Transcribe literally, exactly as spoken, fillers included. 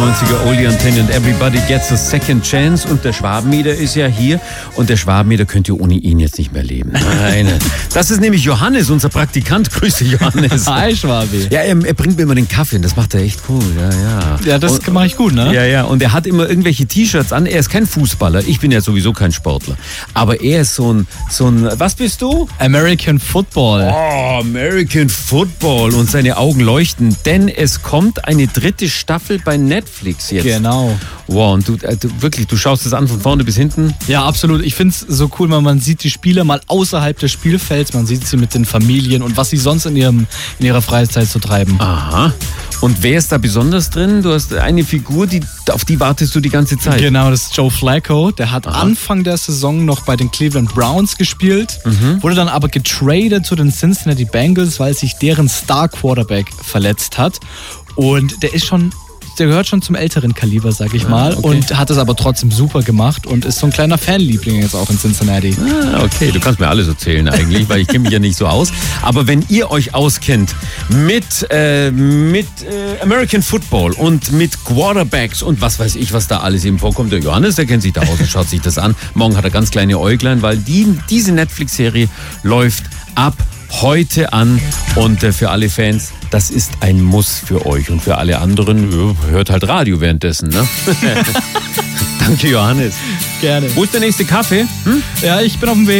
neunziger Oldie Antenne and Everybody Gets a Second Chance. Und der Schwabenmeter ist ja hier. Und der Schwabenmeter könnt ihr ohne ihn jetzt nicht mehr leben. Nein. Das ist nämlich Johannes, unser Praktikant. Grüße, Johannes. Hi, Schwabi. Ja, er, er bringt mir immer den Kaffee. Das macht er echt cool. Ja, ja. Ja, das mache ich gut, ne? Ja, ja. Und er hat immer irgendwelche T-Shirts an. Er ist kein Fußballer. Ich bin ja sowieso kein Sportler. Aber er ist so ein, so ein, was bist du? American Football. Oh, American Football. Und seine Augen leuchten. Denn es kommt eine dritte Staffel bei Netflix jetzt. Genau. Wow, und du, äh, du wirklich, du schaust es an von vorne bis hinten? Ja, absolut. Ich finde es so cool, weil man sieht die Spieler mal außerhalb des Spielfelds, man sieht sie mit den Familien und was sie sonst in, ihrem, in ihrer Freizeit so treiben. Aha. Und wer ist da besonders drin? Du hast eine Figur, die, auf die wartest du die ganze Zeit. Genau, das ist Joe Flacco. Der hat Aha. Anfang der Saison noch bei den Cleveland Browns gespielt, mhm. wurde dann aber getradet zu den Cincinnati Bengals, weil sich deren Star-Quarterback verletzt hat. Und der ist schon... Der gehört schon zum älteren Kaliber, sag ich mal, ah, okay. und hat es aber trotzdem super gemat und ist so ein kleiner Fanliebling jetzt auch in Cincinnati. Ah, okay, du kannst mir alles erzählen eigentlich, weil ich kenne mich ja nicht so aus. Aber wenn ihr euch auskennt mit, äh, mit äh, American Football und mit Quarterbacks und was weiß ich, was da alles eben vorkommt, der Johannes, der kennt sich da aus und schaut sich das an. Morgen hat er ganz kleine Äuglein, weil die, diese Netflix-Serie läuft ab heute an und äh, für alle Fans, das ist ein Muss für euch und für alle anderen, äh, hört halt Radio währenddessen, ne? Danke, Johannes. Gerne. Wo ist der nächste Kaffee? Hm? Ja, ich bin auf dem Weg.